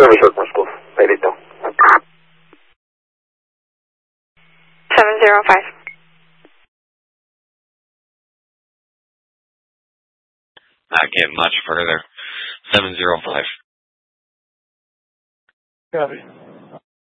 short Moscow. Pailito. 705. Not getting much further. 705. Copy.